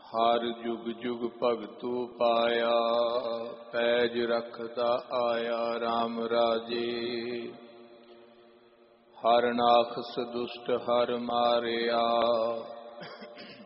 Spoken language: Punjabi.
ਹਰ ਜੁਗ ਜੁਗ ਭਗਤੂ ਪਾਇਆ, ਪੈਜ ਰਖਦਾ ਆਇਆ RAM ਰਾਜੇ। ਹਰ ਨਾਖਸ ਦੁਸ਼ਟ ਹਰ ਮਾਰਿਆ,